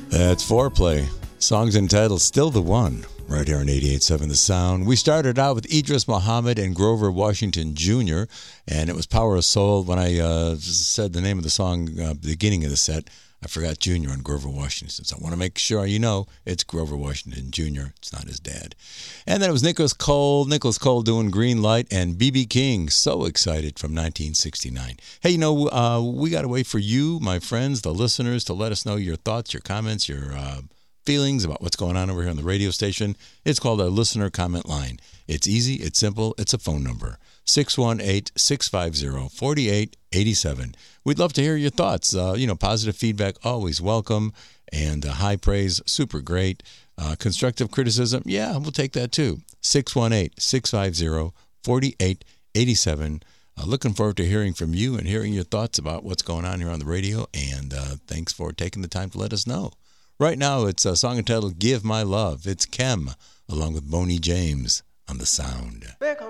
That's Foreplay. Songs entitled Still the One, right here on 88.7 The Sound. We started out with Idris Muhammad and Grover Washington Jr., and it was Power of Soul. When I said the name of the song beginning of the set, I forgot Jr. on Grover Washington. So I want to make sure you know it's Grover Washington Jr. It's not his dad. And then it was Nicholas Cole doing Green Light, and B.B. King, So Excited, from 1969. Hey, you know, we got to wait for you, my friends, the listeners, to let us know your thoughts, your comments, your feelings about what's going on over here on the radio station. It's called our listener comment line. It's easy, it's simple, it's a phone number, 618-650-4887. We'd love to hear your thoughts. Positive feedback, always welcome, and high praise, super great. Constructive criticism, yeah, we'll take that too. 618-650-4887. Looking forward to hearing from you and hearing your thoughts about what's going on here on the radio, and thanks for taking the time to let us know. Right now, it's a song entitled Give My Love. It's Kem, along with Boney James on The Sound.